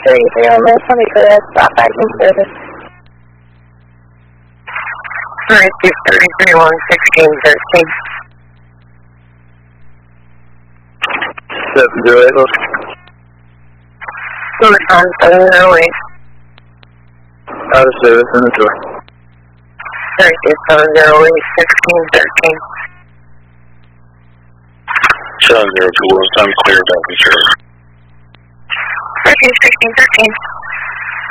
33 on this, let me correct, stop back in service. Alright, 33 on 1613. 708, look. Tucson 708. Out of service in the door. 708, 1613. 702, time clear back in service. 1613.